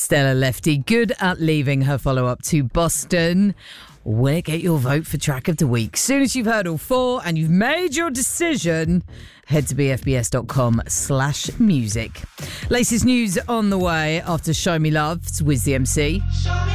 Stella Lefty, good at leaving her follow-up to Boston. Will it get your vote for track of the week? Soon as you've heard all four and you've made your decision, head to bfbs.com/music. Latest news on the way after Show Me Love, it's Wiz the MC. Show me